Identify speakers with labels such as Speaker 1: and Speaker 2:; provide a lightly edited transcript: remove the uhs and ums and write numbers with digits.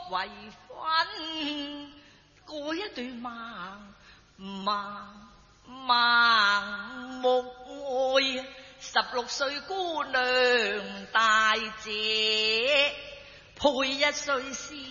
Speaker 1: 為婚，過一對盲目愛，16歲姑娘大姐配1歲